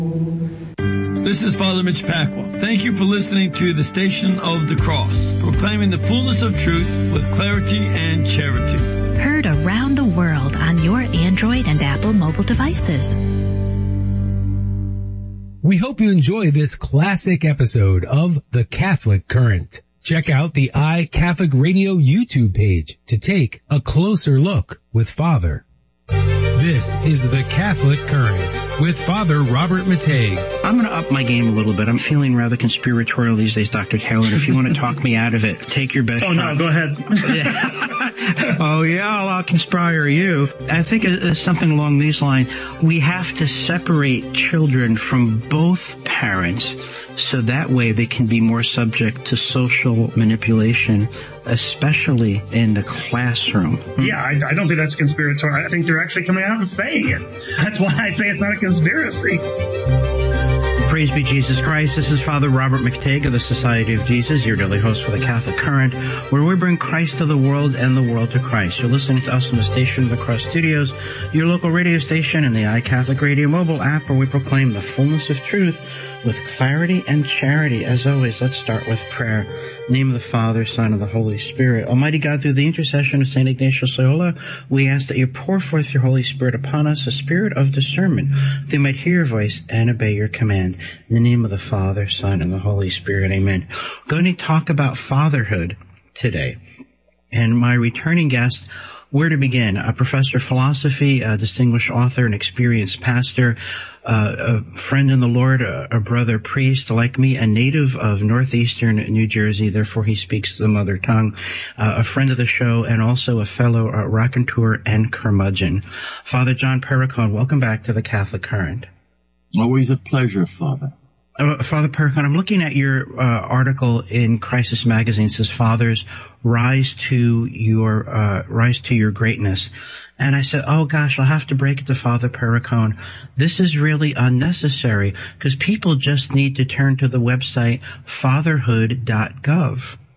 This is Father Mitch Pacwa. Thank you for listening to the Station of the Cross, proclaiming the fullness of truth with clarity and charity. Heard around the world on your Android and Apple mobile devices. We hope you enjoy this classic episode of The Catholic Current. Check out the iCatholic Radio YouTube page to take a closer look with Father. This is The Catholic Current with Father Robert Matei. I'm going to up my game a little bit. I'm feeling rather conspiratorial these days, Dr. Taylor. If you want to talk me out of it, take your best shot. No, go ahead. Oh, yeah, I'll conspire you. I think it's something along these lines. We have to separate children from both parents so that way they can be more subject to social manipulation, especially in the classroom. Yeah, I don't think that's conspiratorial. I think they're actually coming out and saying it. That's why I say it's not a conspiracy. Praise be Jesus Christ. This is Father Robert McTague of the Society of Jesus, your daily host for the Catholic Current, where we bring Christ to the world and the world to Christ. You're listening to us in the Station of the Cross studios, your local radio station, and the iCatholic Radio mobile app, where we proclaim the fullness of truth with clarity and charity. As always, let's start with prayer. In the name of the Father, Son, and the Holy Spirit. Almighty God, through the intercession of St. Ignatius Loyola, we ask that you pour forth your Holy Spirit upon us, a spirit of discernment, that we might hear your voice and obey your command. In the name of the Father, Son, and the Holy Spirit. Amen. We're going to talk about fatherhood today. And my returning guest, where to begin? A professor of philosophy, a distinguished author, an experienced pastor, a friend in the Lord, a brother priest like me, a native of northeastern New Jersey, therefore he speaks the mother tongue, a friend of the show, and also a fellow raconteur and curmudgeon. Father John Perricone, welcome back to the Catholic Current. Always a pleasure, Father. Father Perricone, I'm looking at your article in Crisis Magazine. It says, "Fathers, rise to your greatness." And I said, oh gosh, I'll have to break it to Father Perricone. This is really unnecessary because people just need to turn to the website fatherhood.gov.